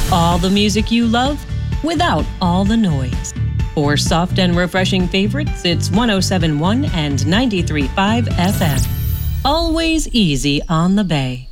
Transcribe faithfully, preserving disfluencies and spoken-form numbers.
All the music you love without all the noise. For soft and refreshing favorites, it's one oh seven point one and ninety-three point five F M. Always easy on the Bay.